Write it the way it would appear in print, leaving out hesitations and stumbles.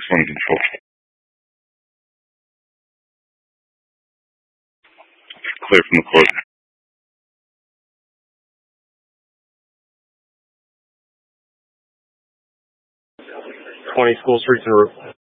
1 control. Clear from the court. 20 School Streets and Roof.